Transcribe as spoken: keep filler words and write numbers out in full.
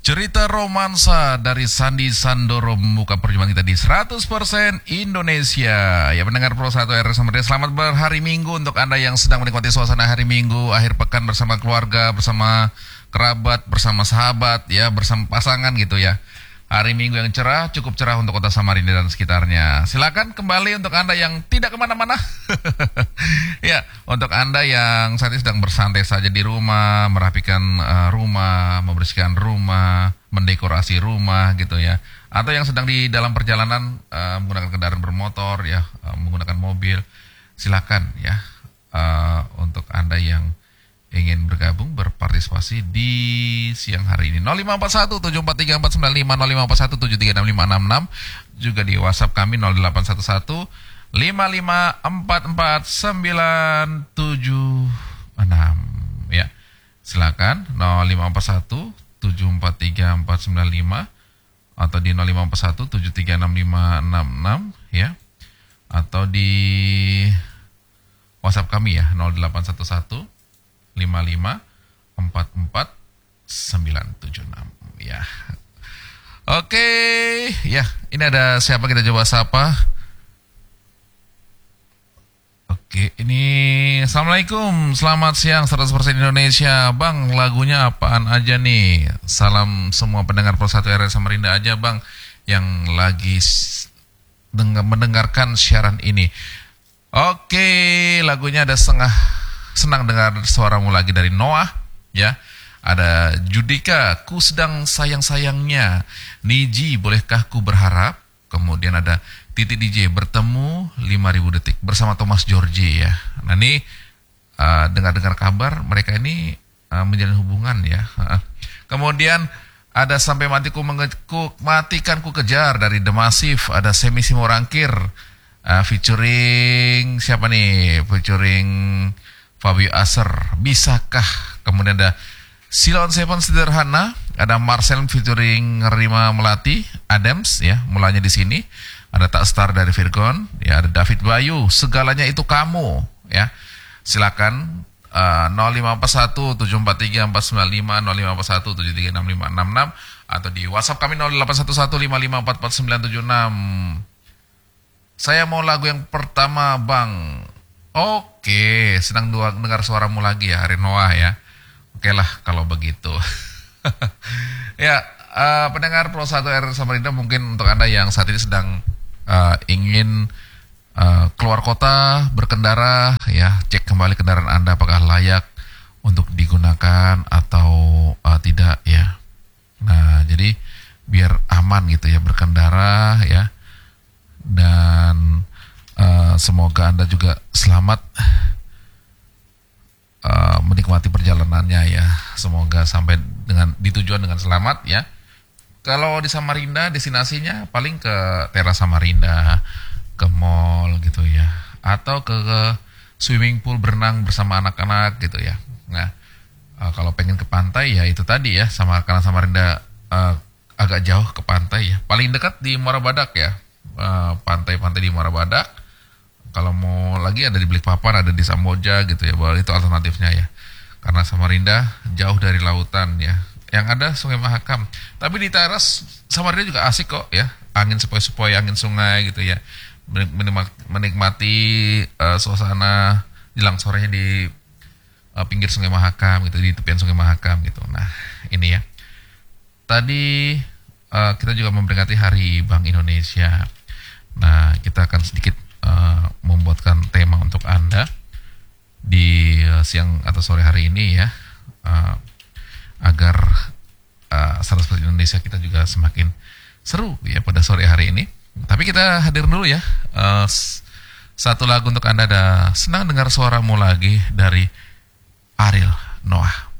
Cerita romansa dari Sandi Sandoro membuka perjumpaan kita di seratus persen Indonesia. Ya, mendengar Pro satu R S Samarinda, selamat berhari Minggu untuk Anda yang sedang menikmati suasana hari Minggu, akhir pekan bersama keluarga, bersama kerabat, bersama sahabat, ya, bersama pasangan gitu ya. Hari Minggu yang cerah, cukup cerah untuk kota Samarinda dan sekitarnya. Silakan kembali untuk Anda yang tidak kemana-mana. Ya, untuk Anda yang saat ini sedang bersantai saja di rumah, merapikan uh, rumah, membersihkan rumah, mendekorasi rumah gitu ya. Atau yang sedang di dalam perjalanan uh, menggunakan kendaraan bermotor ya, uh, menggunakan mobil. Silakan ya, uh, untuk Anda yang ingin bergabung, berpartisipasi di siang hari ini. nol lima empat satu tujuh empat tiga empat sembilan lima, nol lima empat satu tujuh tiga enam lima enam enam. Juga di WhatsApp kami nol delapan satu satu lima lima empat empat sembilan tujuh enam. Ya, silakan nol lima empat satu tujuh empat tiga empat sembilan lima atau di nol lima empat satu tujuh tiga enam lima enam enam ya. Atau di WhatsApp kami ya nol delapan satu satu lima lima empat empat sembilan tujuh enam ya. Oke, ya, ini ada siapa, kita coba sapa. Oke, ini Assalamualaikum, selamat siang seratus persen Indonesia. Bang, lagunya apaan aja nih? Salam semua pendengar Pro satu R S Samarinda aja, Bang, yang lagi dengar, mendengarkan siaran ini. Oke, lagunya ada setengah senang dengar suaramu lagi dari Noah, ya. Ada Judika, ku sedang sayang-sayangnya. Niji, bolehkah ku berharap? Kemudian ada Titi D J, bertemu lima ribu detik bersama Thomas George ya. Nah ini uh, dengar-dengar kabar mereka ini uh, menjalin hubungan ya. Uh, kemudian ada Sampai Matiku Mengeku, Matikan Ku Kejar dari The Massive. Ada Semi Simorangkir uh, featuring siapa nih? Featuring Fabio Aser, Bisakah? Kemudian ada Silon Seven Sederhana, ada Marcel featuring Rima Melati, Adams ya, mulanya di sini. Ada Tak Star dari Virgon, ya, ada David Bayu, Segalanya Itu Kamu ya. Silakan uh, nol lima empat satu tujuh empat tiga empat sembilan lima, nol lima empat satu tujuh tiga enam lima enam enam atau di WhatsApp kami nol delapan satu satu lima lima empat empat sembilan tujuh enam. Saya mau lagu yang pertama, Bang. Oke, senang dua dengar suaramu lagi ya, hari Noah ya. Oke lah kalau begitu. Ya, uh, pendengar Pro satu R Samarinda, mungkin untuk Anda yang saat ini sedang uh, ingin uh, keluar kota berkendara ya, cek kembali kendaraan Anda apakah layak untuk digunakan atau uh, tidak ya. Nah, jadi biar aman gitu ya berkendara ya. Dan Uh, semoga Anda juga selamat uh, menikmati perjalanannya ya. Semoga sampai dengan di tujuan dengan selamat ya. Kalau di Samarinda destinasinya paling ke teras Samarinda, ke mall gitu ya, atau ke, ke swimming pool berenang bersama anak-anak gitu ya. Nah, uh, kalau pengen ke pantai ya itu tadi ya, sama karena Samarinda uh, agak jauh ke pantai ya. Paling dekat di Muara Badak ya. Uh, pantai-pantai di Muara Badak. Kalau mau lagi ada di Balikpapan, ada di Samboja gitu ya, bahwa itu alternatifnya ya. Karena Samarinda jauh dari lautan ya. Yang ada Sungai Mahakam. Tapi di teras Samarinda juga asik kok ya. Angin sepoi-sepoi, angin sungai gitu ya. Menikmati uh, suasana jelang sorenya di uh, pinggir Sungai Mahakam gitu, di tepian Sungai Mahakam gitu. Nah, ini ya. Tadi uh, kita juga memperingati Hari Bank Indonesia. Nah, kita akan sedikit Uh, membuatkan tema untuk Anda di uh, siang atau sore hari ini ya, uh, agar uh, seratus persen Indonesia kita juga semakin seru ya pada sore hari ini. Tapi kita hadir dulu ya, uh, satu lagu untuk Anda. Ada Senang Dengar Suaramu Lagi dari Ariel Noah.